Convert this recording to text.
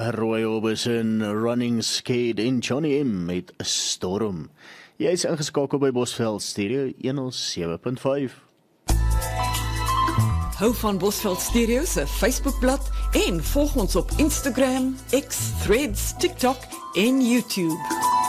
Roy Orbison, Running Scared en Johnny M met 'n storm. Jy is ingeskakel by Bosveld Stereo 107.5. Hou van Bosveld Stereo se Facebookblad en volg ons op Instagram, X, Threads, TikTok en YouTube.